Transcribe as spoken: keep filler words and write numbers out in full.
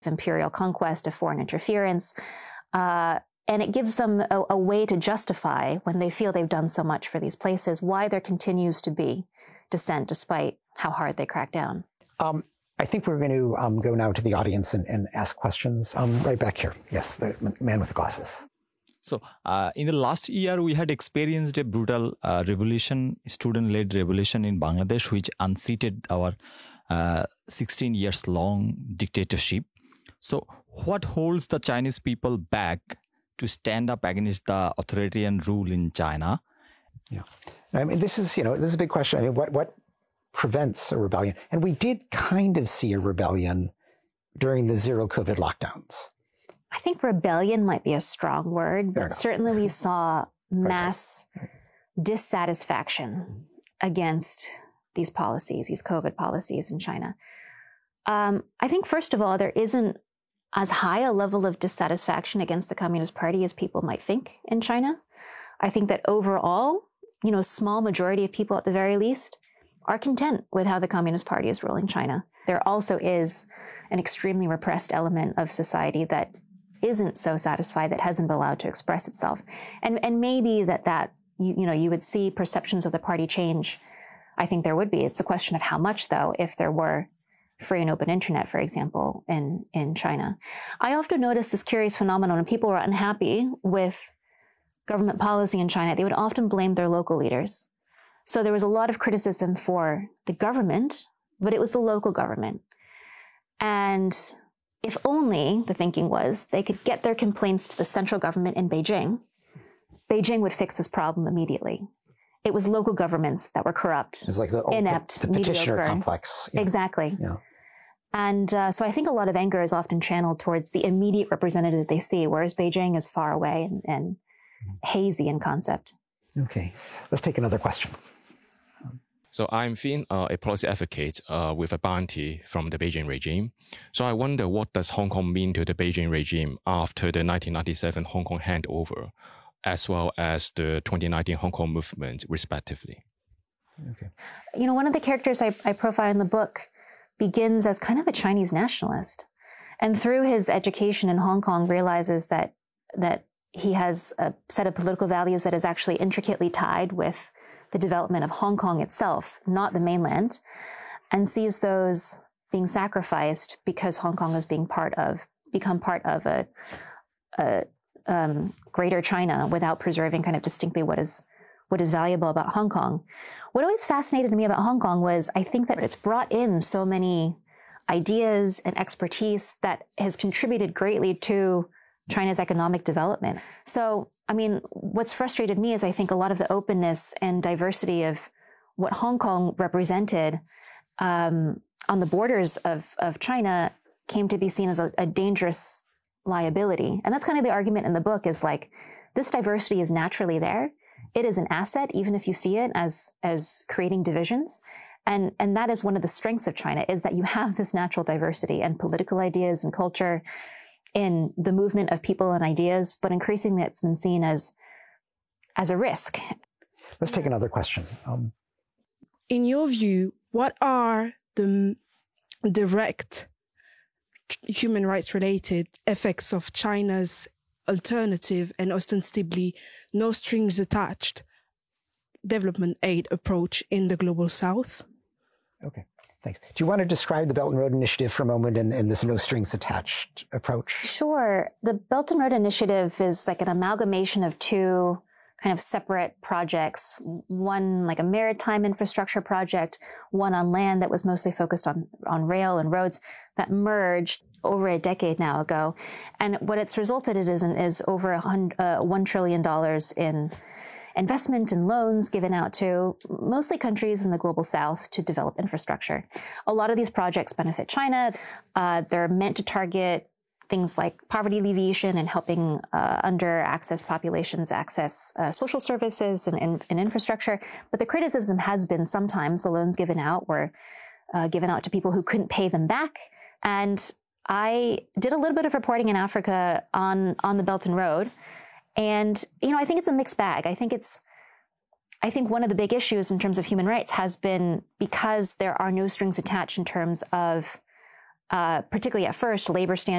imperial conquest, of foreign interference. Uh, and it gives them a, a way to justify, when they feel they've done so much for these places, why there continues to be dissent despite how hard they crack down. Um, I think we're going to um, go now to the audience and, and ask questions. Um, right back here. Yes, the man with the glasses. So uh, in the last year, we had experienced a brutal uh, revolution, student-led revolution in Bangladesh, which unseated our uh, sixteen years long dictatorship. So what holds the Chinese people back to stand up against the authoritarian rule in China? Yeah, I mean, this is, you know, this is a big question. I mean, what, what prevents a rebellion? And we did kind of see a rebellion during the zero COVID lockdowns. I think rebellion might be a strong word, but certainly we saw mass dissatisfaction against these policies, these COVID policies in China. Um, I think, first of all, there isn't as high a level of dissatisfaction against the Communist Party as people might think in China. I think that overall, you know, a small majority of people at the very least are content with how the Communist Party is ruling China. There also is an extremely repressed element of society that isn't so satisfied, that hasn't been allowed to express itself. And and maybe that, that you, you know, you would see perceptions of the party change. I think there would be. It's a question of how much, though, if there were free and open internet, for example, in, in China. I often notice this curious phenomenon when people were unhappy with government policy in China. They would often blame their local leaders. So there was a lot of criticism for the government, but it was the local government. And if only, the thinking was, they could get their complaints to the central government in Beijing, Beijing would fix this problem immediately. It was local governments that were corrupt, it was like the, oh, inept, the, the petitioner mediocre. complex. Yeah. Exactly. Yeah. And uh, so I think a lot of anger is often channeled towards the immediate representative that they see, whereas Beijing is far away and, and hazy in concept. Okay, let's take another question. So I'm Finn, uh, a policy advocate uh, with a bounty from the Beijing regime. So I wonder, what does Hong Kong mean to the Beijing regime after the nineteen ninety-seven Hong Kong handover, as well as the twenty nineteen Hong Kong movement, respectively? Okay. You know, one of the characters I, I profile in the book begins as kind of a Chinese nationalist. And through his education in Hong Kong realizes that, that he has a set of political values that is actually intricately tied with the development of Hong Kong itself, not the mainland, and sees those being sacrificed because Hong Kong is being part of, become part of a, a um, greater China without preserving kind of distinctly what is what is valuable about Hong Kong. What always fascinated me about Hong Kong was, I think that it's brought in so many ideas and expertise that has contributed greatly to China's economic development. So, I mean, what's frustrated me is I think a lot of the openness and diversity of what Hong Kong represented um, on the borders of, of China came to be seen as a, a dangerous liability. And that's kind of the argument in the book, is like, this diversity is naturally there. It is an asset, even if you see it as, as creating divisions. And, and that is one of the strengths of China, is that you have this natural diversity and political ideas and culture in the movement of people and ideas, but increasingly it's been seen as, as a risk. Let's take another question. Um, In your view, what are the direct human rights related effects of China's alternative and ostensibly no strings attached development aid approach in the global south? Okay, thanks. Do you want to describe the Belt and Road Initiative for a moment and, and this no strings attached approach? Sure. The Belt and Road Initiative is like an amalgamation of two kind of separate projects, one like a maritime infrastructure project, one on land that was mostly focused on, on rail and roads, that merged over a decade now ago. And what it's resulted in is, is over a hundred, uh, one trillion dollars in investment and loans given out to mostly countries in the global south to develop infrastructure. A lot of these projects benefit China. Uh, they're meant to target things like poverty alleviation and helping uh, under-accessed populations access uh, social services and, and, and infrastructure. But the criticism has been sometimes the loans given out were uh, given out to people who couldn't pay them back. And I did a little bit of reporting in Africa on, on the Belt and Road. And, you know, I think it's a mixed bag. I think it's, I think one of the big issues in terms of human rights has been, because there are no strings attached in terms of, uh, particularly at first, labor standards,